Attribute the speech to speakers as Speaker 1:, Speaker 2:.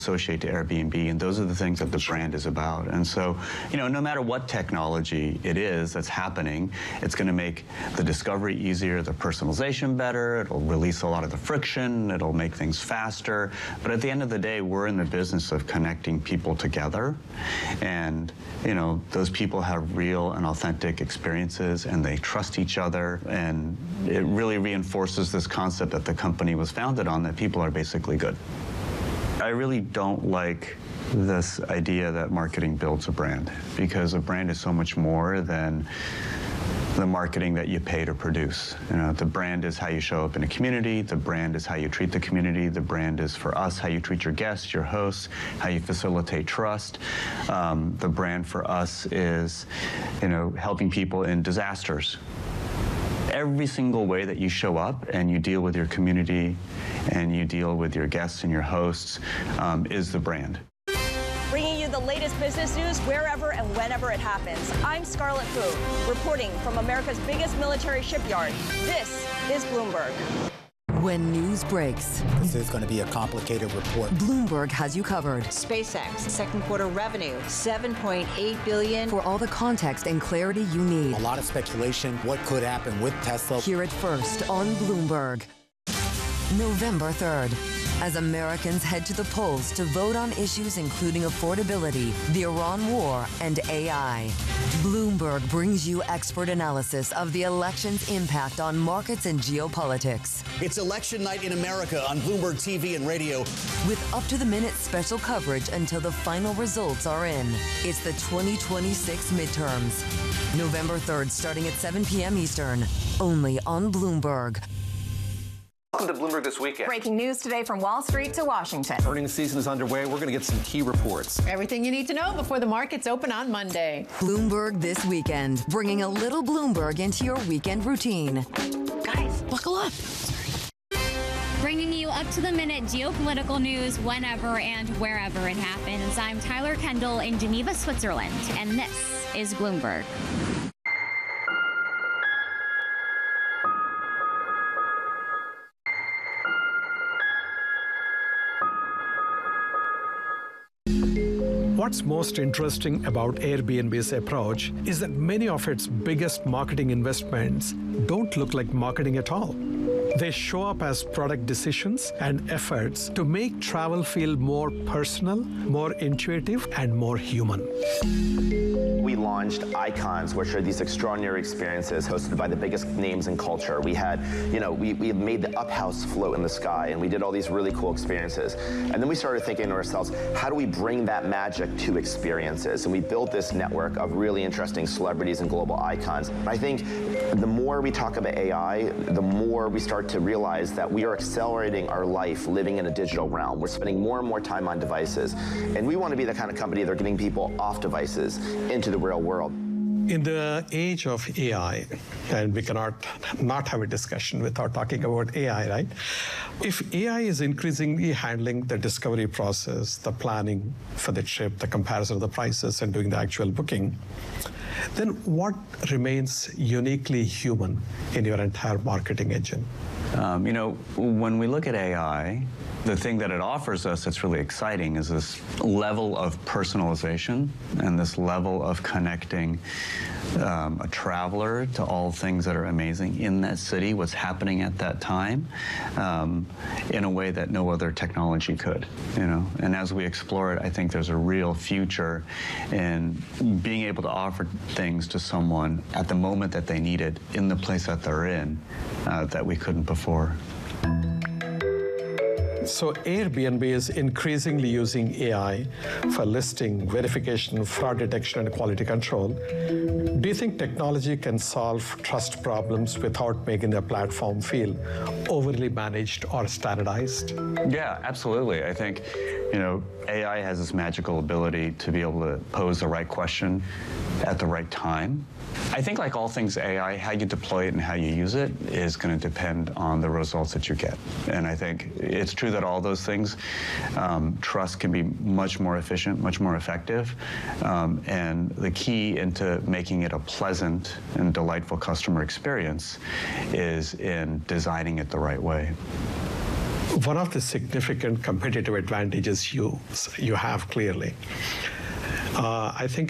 Speaker 1: associate to Airbnb, and those are the things that the brand is about. And so, no matter what technology it is that's happening, it's going to make the discovery easier, the personalization better, it'll release a lot of the friction, it'll make things faster. But at the end of the day, we're in the business of connecting people together, and those people have real and authentic experiences, and they trust each other, and it really reinforces this concept that the company was founded on, that people are basically good. I really don't like this idea that marketing builds a brand, because a brand is so much more than the marketing that you pay to produce. The brand is how you show up in a community, the brand is how you treat the community, the brand is, for us, how you treat your guests, your hosts, how you facilitate trust. The brand for us is, helping people in disasters. Every single way that you show up and you deal with your community and you deal with your guests and your hosts is the brand.
Speaker 2: Bringing you the latest business news wherever and whenever it happens. I'm Scarlett Fu, reporting from America's biggest military shipyard. This is Bloomberg.
Speaker 3: When news breaks,
Speaker 4: this is going to be a complicated report.
Speaker 3: Bloomberg has you covered.
Speaker 5: SpaceX, second quarter revenue, $7.8 billion.
Speaker 3: For all the context and clarity you need.
Speaker 4: A lot of speculation, what could happen with Tesla.
Speaker 3: Hear it first on Bloomberg. November 3rd. As Americans head to the polls to vote on issues including affordability, the Iran war, and AI. Bloomberg brings you expert analysis of the election's impact on markets and geopolitics.
Speaker 6: It's election night in America on Bloomberg TV and radio.
Speaker 3: With up-to-the-minute special coverage until the final results are in. It's the 2026 midterms. November 3rd, starting at 7 p.m. Eastern, only on Bloomberg.
Speaker 7: Welcome to Bloomberg This Weekend.
Speaker 8: Breaking news today from Wall Street to Washington.
Speaker 7: Earnings season is underway. We're going to get some key reports.
Speaker 8: Everything you need to know before the markets open on Monday.
Speaker 3: Bloomberg This Weekend, bringing a little Bloomberg into your weekend routine.
Speaker 8: Guys, buckle up.
Speaker 9: Bringing you up-to-the-minute geopolitical news whenever and wherever it happens. I'm Tyler Kendall in Geneva, Switzerland, and this is Bloomberg.
Speaker 10: What's most interesting about Airbnb's approach is that many of its biggest marketing investments don't look like marketing at all. They show up as product decisions and efforts to make travel feel more personal, more intuitive, and more human.
Speaker 11: We launched Icons, which are these extraordinary experiences hosted by the biggest names in culture. We had, we made the Up House float in the sky, and we did all these really cool experiences. And then we started thinking to ourselves, how do we bring that magic to experiences? And we built this network of really interesting celebrities and global icons. I think the more we talk about AI, the more we start to realize that we are accelerating our life living in a digital realm. We're spending more and more time on devices. And we want to be the kind of company that are getting people off devices into the real world.
Speaker 10: In the age of AI, and we cannot not have a discussion without talking about AI, right? If AI is increasingly handling the discovery process, the planning for the trip, the comparison of the prices, and doing the actual booking, then what remains uniquely human in your entire marketing engine?
Speaker 1: When we look at AI, the thing that it offers us that's really exciting is this level of personalization and this level of connecting a traveler to all things that are amazing in that city, what's happening at that time, in a way that no other technology could, And as we explore it, I think there's a real future in being able to offer things to someone at the moment that they need it, in the place that they're in, that we couldn't before.
Speaker 10: So Airbnb is increasingly using AI for listing, verification, fraud detection, and quality control. Do you think technology can solve trust problems without making the platform feel overly managed or standardized?
Speaker 1: Yeah, absolutely. I think, AI has this magical ability to be able to pose the right question at the right time. I think, like all things AI, how you deploy it and how you use it is going to depend on the results that you get. And I think it's true that all those things, trust can be much more efficient, much more effective. And the key into making it a pleasant and delightful customer experience is in designing it the right way.
Speaker 10: one of the significant competitive advantages you have clearly, I think